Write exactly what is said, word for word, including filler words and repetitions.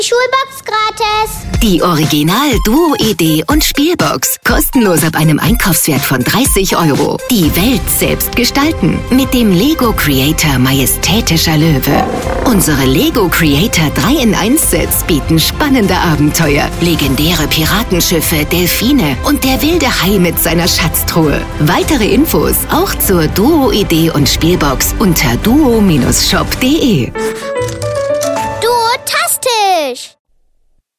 Schulbox gratis. Die Original-Duo-Idee und Spielbox. Kostenlos ab einem Einkaufswert von dreißig Euro. Die Welt selbst gestalten. Mit dem Lego Creator Majestätischer Löwe. Unsere Lego Creator drei in eins Sets bieten spannende Abenteuer, legendäre Piratenschiffe, Delfine und der wilde Hai mit seiner Schatztruhe. Weitere Infos auch zur Duo-Idee und Spielbox unter duo Bindestrich shop punkt de. Duotastisch.